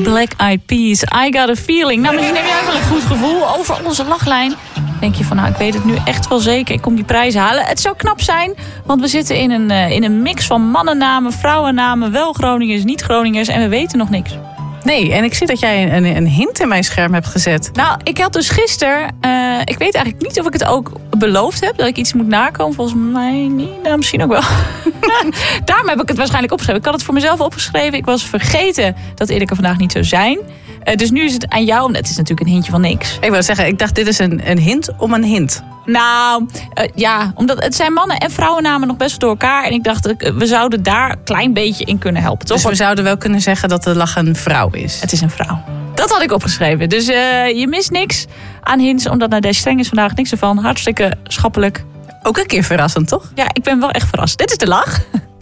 Black Eyed Peas, I Got a Feeling. Nou, misschien heb jij wel een goed gevoel over onze lachlijn. Denk je van, nou, ik weet het nu echt wel zeker. Ik kom die prijs halen. Het zou knap zijn, want we zitten in een mix van mannennamen, vrouwennamen, wel Groningers, niet Groningers. En we weten nog niks. Nee, en ik zie dat jij een hint in mijn scherm hebt gezet. Nou, ik had dus gisteren... ik weet eigenlijk niet of ik het ook beloofd heb. Dat ik iets moet nakomen. Volgens mij niet. Nou, misschien ook wel. Daarom heb ik het waarschijnlijk opgeschreven. Ik had het voor mezelf opgeschreven. Ik was vergeten dat Erika vandaag niet zou zijn. Dus nu is het aan jou. Het is natuurlijk een hintje van niks. Ik wou zeggen, ik dacht dit is een hint om een hint. Nou, ja, omdat het zijn mannen- en vrouwennamen nog best wel door elkaar. En ik dacht, we zouden daar een klein beetje in kunnen helpen, toch? Dus we zouden wel kunnen zeggen dat de lach een vrouw is. Het is een vrouw. Dat had ik opgeschreven. Dus je mist niks aan hints, omdat naar deze streng is vandaag niks ervan. Hartstikke schappelijk. Ook een keer verrassend, toch? Ja, ik ben wel echt verrast. Dit is de lach.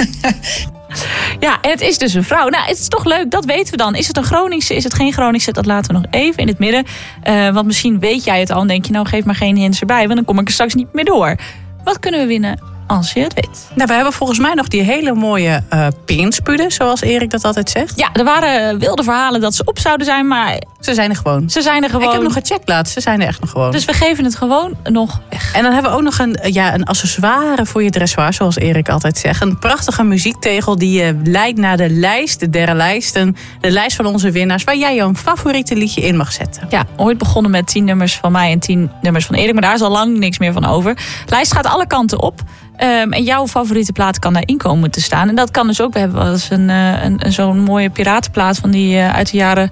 Ja, en het is dus een vrouw. Nou, het is toch leuk, dat weten we dan. Is het een Groningse, is het geen Groningse? Dat laten we nog even in het midden. Want misschien weet jij het al en denk je, nou, geef maar geen hints erbij, want dan kom ik er straks niet meer door. Wat kunnen we winnen als je het weet? Nou, we hebben volgens mij nog die hele mooie pinspuden, zoals Erik dat altijd zegt. Ja, er waren wilde verhalen dat ze op zouden zijn, maar ze zijn er gewoon. Ze zijn er gewoon. Ik heb nog gecheckt laatst, ze zijn er echt nog gewoon. Dus we geven het gewoon nog weg. En dan hebben we ook nog een accessoire voor je dressoir, zoals Erik altijd zegt. Een prachtige muziektegel die je leidt naar de lijst, de derde lijst. En de lijst van onze winnaars, waar jij jouw favoriete liedje in mag zetten. Ja, ooit begonnen met 10 nummers van mij en 10 nummers van Erik. Maar daar is al lang niks meer van over. De lijst gaat alle kanten op. En jouw favoriete plaat kan daarin komen te staan. En dat kan dus ook. We hebben wel eens zo'n mooie piratenplaat van die uit de jaren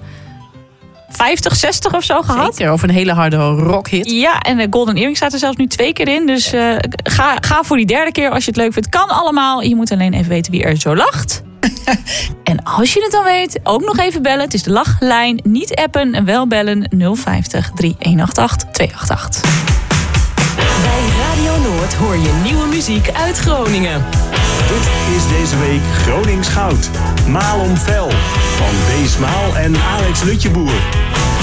50, 60 of zo gehad. Zeker, of een hele harde rockhit. Ja, en de Golden Earring staat er zelfs nu 2 keer in. Dus ga voor die derde keer als je het leuk vindt. Kan allemaal. Je moet alleen even weten wie er zo lacht. En als je het dan weet, ook nog even bellen. Het is de lachlijn. Niet appen en wel bellen 050 3188 288. Bij Radio Noord hoor je nieuwe muziek uit Groningen. Dit is deze week Gronings Goud. Maal om Vel van B. Smaal en Alex Lutjeboer.